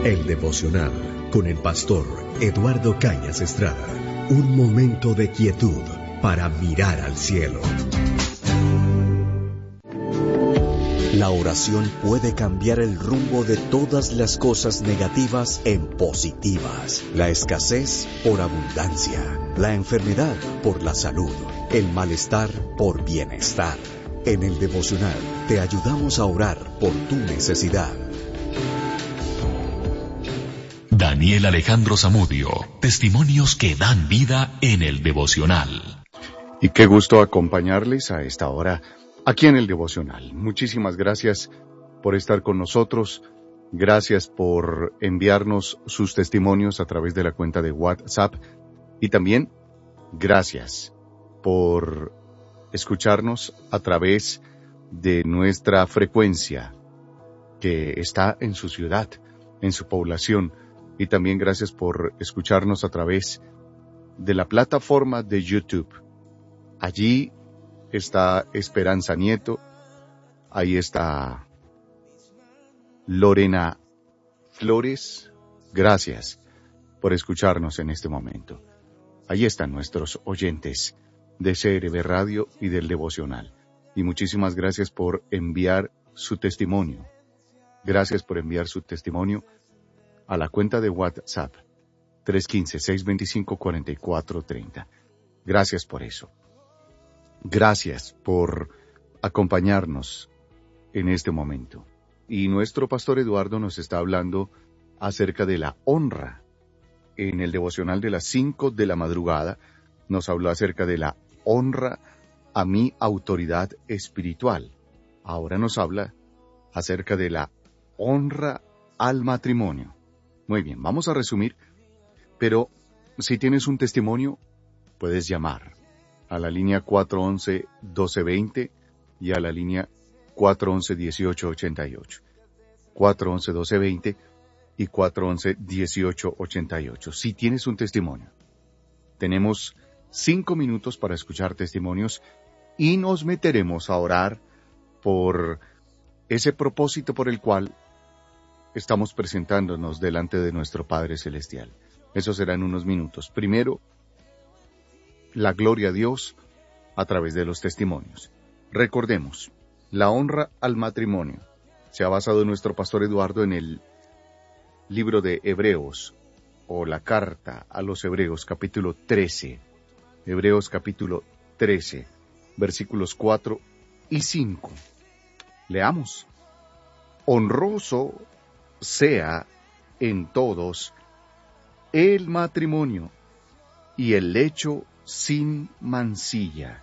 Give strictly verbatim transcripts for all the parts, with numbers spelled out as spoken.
El devocional con el pastor Eduardo Cañas Estrada. Un momento de quietud para mirar al cielo. La oración puede cambiar el rumbo de todas las cosas negativas en positivas. La escasez por abundancia, la enfermedad por la salud, el malestar por bienestar. En el devocional te ayudamos a orar por tu necesidad. Daniel Alejandro Zamudio, testimonios que dan vida en el devocional. Y qué gusto acompañarles a esta hora aquí en el devocional. Muchísimas gracias por estar con nosotros. Gracias por enviarnos sus testimonios a través de la cuenta de WhatsApp. Y también gracias por escucharnos a través de nuestra frecuencia que está en su ciudad, en su población. Y también gracias por escucharnos a través de la plataforma de YouTube. Allí está Esperanza Nieto, ahí está Lorena Flores. Gracias por escucharnos en este momento. Ahí están nuestros oyentes de C R B Radio y del devocional. Y muchísimas gracias por enviar su testimonio. Gracias por enviar su testimonio a la cuenta de WhatsApp tres uno cinco, seis dos cinco, cuatro cuatro tres cero. Gracias por eso. Gracias por acompañarnos en este momento. Y nuestro pastor Eduardo nos está hablando acerca de la honra. En el devocional de las cinco de la madrugada nos habló acerca de la honra a mi autoridad espiritual. Ahora nos habla acerca de la honra al matrimonio. Muy bien, vamos a resumir, pero si tienes un testimonio, puedes llamar a la línea cuatro once, doce veinte y a la línea cuatro once, dieciocho ochenta y ocho. cuatro once, doce veinte y cuatro once, dieciocho ochenta y ocho. Si tienes un testimonio, tenemos cinco minutos para escuchar testimonios y nos meteremos a orar por ese propósito por el cual estamos presentándonos delante de nuestro Padre Celestial. Eso será en unos minutos. Primero, la gloria a Dios a través de los testimonios. Recordemos, la honra al matrimonio se ha basado en nuestro pastor Eduardo en el libro de Hebreos, o la carta a los Hebreos, capítulo trece. Hebreos capítulo trece, versículos cuatro y cinco. Leamos. Honroso sea en todos el matrimonio y el lecho sin mancilla.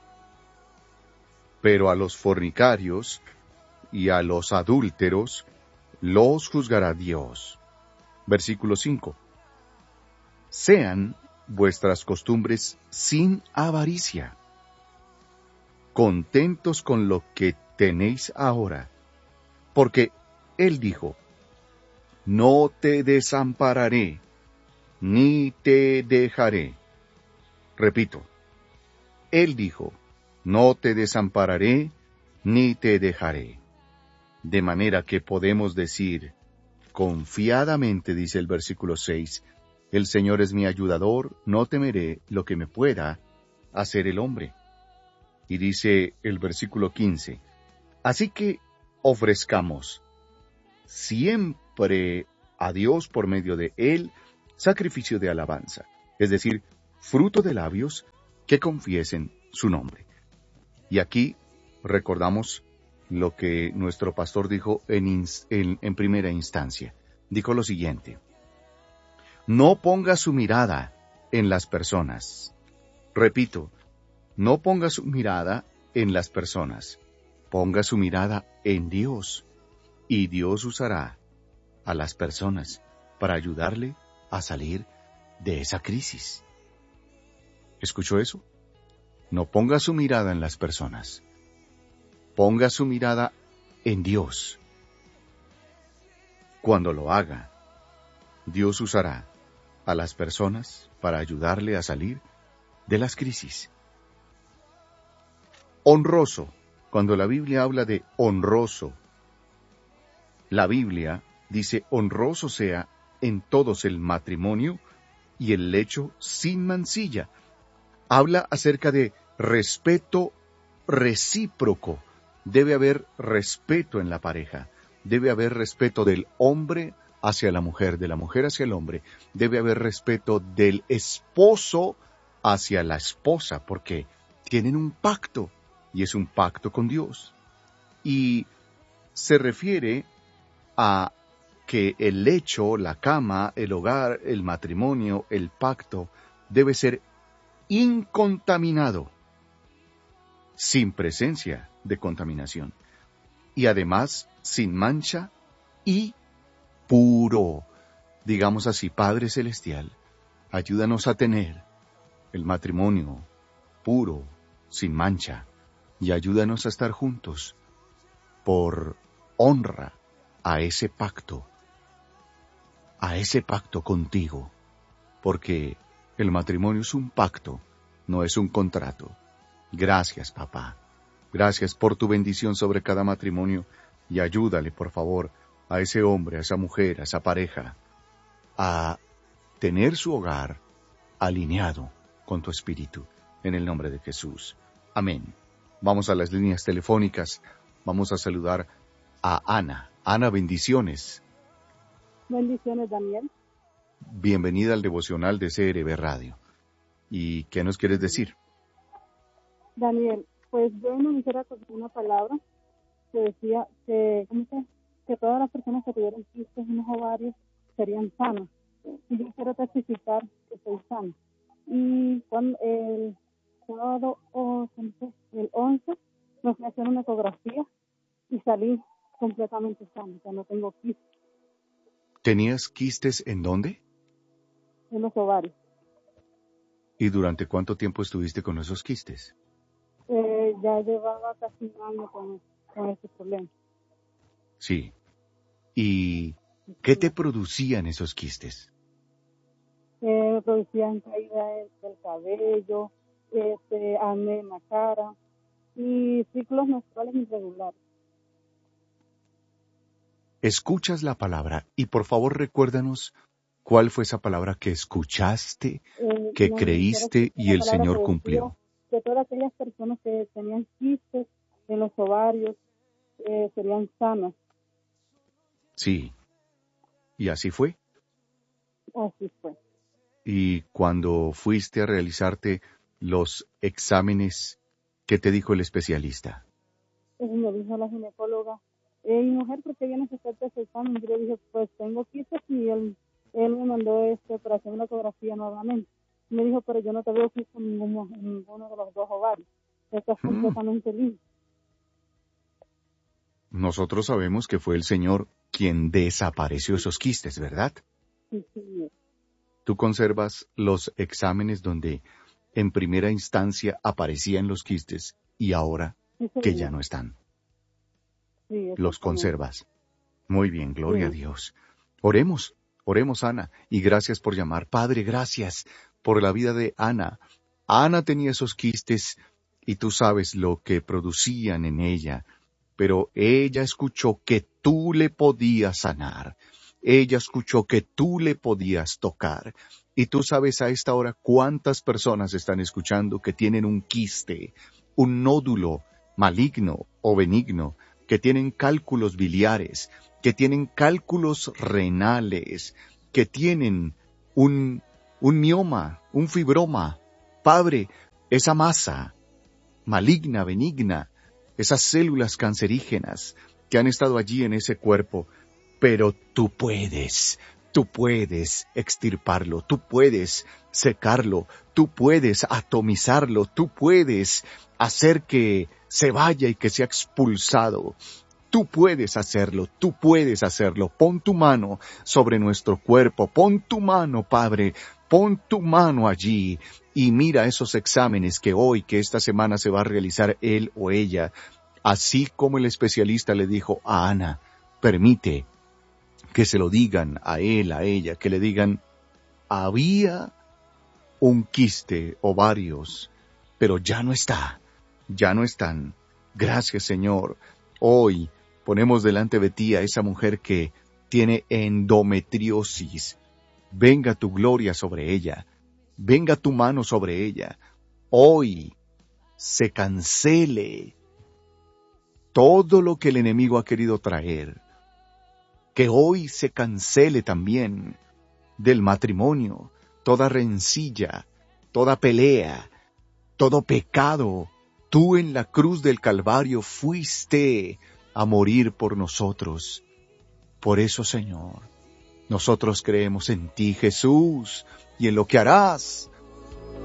Pero a los fornicarios y a los adúlteros los juzgará Dios. Versículo cinco. Sean vuestras costumbres sin avaricia, contentos con lo que tenéis ahora, porque Él dijo, no te desampararé, ni te dejaré. Repito, Él dijo, no te desampararé, ni te dejaré. De manera que podemos decir, confiadamente, dice el versículo seis, el Señor es mi ayudador, no temeré lo que me pueda hacer el hombre. Y dice el versículo quince, así que ofrezcamos siempre a Dios por medio de Él sacrificio de alabanza, es decir, fruto de labios que confiesen su nombre. Y aquí recordamos lo que nuestro pastor dijo en, ins- en, en primera instancia. Dijo lo siguiente, no ponga su mirada en las personas. Repito, no ponga su mirada en las personas, ponga su mirada en Dios, y Dios usará a las personas para ayudarle a salir de esa crisis. ¿Escuchó eso? No ponga su mirada en las personas, ponga su mirada en Dios. Cuando lo haga, Dios usará a las personas para ayudarle a salir de las crisis. Honroso. Cuando la Biblia habla de honroso, la Biblia Dice, honroso sea en todos el matrimonio y el lecho sin mancilla. Habla acerca de respeto recíproco. Debe haber respeto en la pareja. Debe haber respeto del hombre hacia la mujer, de la mujer hacia el hombre. Debe haber respeto del esposo hacia la esposa, porque tienen un pacto, y es un pacto con Dios. Y se refiere a que el lecho, la cama, el hogar, el matrimonio, el pacto, debe ser incontaminado, sin presencia de contaminación, y además sin mancha y puro. Digamos así, Padre Celestial, ayúdanos a tener el matrimonio puro, sin mancha, y ayúdanos a estar juntos por honra a ese pacto, a ese pacto contigo, porque el matrimonio es un pacto, no es un contrato. Gracias, papá. Gracias por tu bendición sobre cada matrimonio, y ayúdale, por favor, a ese hombre, a esa mujer, a esa pareja, a tener su hogar alineado con tu espíritu, en el nombre de Jesús. Amén. Vamos a las líneas telefónicas. Vamos a saludar a Ana. Ana, bendiciones. Bendiciones, Daniel. Bienvenida al devocional de C R B Radio. ¿Y qué nos quieres decir? Daniel, pues yo me quisiera con una palabra que decía que, ¿cómo se? que todas las personas que tuvieran quistes en los ovarios serían sanas. Y yo quiero testificar que soy sana. Y cuando el sábado o el once me fui a hacer una ecografía y salí completamente sana, ya no tengo quistes. ¿Tenías quistes en dónde? En los ovarios. ¿Y durante cuánto tiempo estuviste con esos quistes? Eh, ya llevaba casi un año con, con ese problema. Sí. ¿Y qué te producían esos quistes? Eh, me producían caída del cabello, este, acné en la cara y ciclos menstruales irregulares. Escuchas la palabra y por favor recuérdanos cuál fue esa palabra que escuchaste, eh, que no, creíste y el Señor que cumplió. Que todas aquellas personas que tenían quistes en los ovarios eh, serían sanas. Sí. ¿Y así fue? Así fue. Y cuando fuiste a realizarte los exámenes, ¿qué te dijo el especialista? Eh, me dijo la ginecóloga, eh, mujer, ¿por qué vienes a hacerte ese examen? Yo le dije, pues tengo quistes y él, él me mandó este para hacer una ecografía nuevamente. Me dijo, pero yo no te veo quistes en ninguno, en ninguno de los dos ovarios. Estás Mm. completamente limpio. Nosotros sabemos que fue el Señor quien desapareció esos quistes, ¿verdad? Sí, sí. Tú conservas los exámenes donde en primera instancia aparecían los quistes y ahora Sí, que ya no están. Sí, Los conservas. Muy bien, gloria Sí. a Dios. Oremos, oremos, Ana, y gracias por llamar. Padre, gracias por la vida de Ana. Ana tenía esos quistes y tú sabes lo que producían en ella, pero ella escuchó que tú le podías sanar. Ella escuchó que tú le podías tocar. Y tú sabes a esta hora cuántas personas están escuchando que tienen un quiste, un nódulo maligno o benigno, que tienen cálculos biliares, que tienen cálculos renales, que tienen un, un mioma, un fibroma. Padre, esa masa maligna, benigna, esas células cancerígenas que han estado allí en ese cuerpo, pero tú puedes, tú puedes extirparlo, tú puedes secarlo, tú puedes atomizarlo, tú puedes hacer que se vaya y que sea expulsado. Tú puedes hacerlo, tú puedes hacerlo. Pon tu mano sobre nuestro cuerpo, pon tu mano, Padre, pon tu mano allí y mira esos exámenes que hoy, que esta semana se va a realizar él o ella, así como el especialista le dijo a Ana. Permite que se lo digan a él, a ella, que le digan, había un quiste o varios, pero ya no está, ya no están. Gracias, Señor. Hoy ponemos delante de ti a esa mujer que tiene endometriosis. Venga tu gloria sobre ella. Venga tu mano sobre ella. Hoy se cancele todo lo que el enemigo ha querido traer. Que hoy se cancele también del matrimonio toda rencilla, toda pelea, todo pecado. Tú en la cruz del Calvario fuiste a morir por nosotros. Por eso, Señor, nosotros creemos en ti, Jesús, y en lo que harás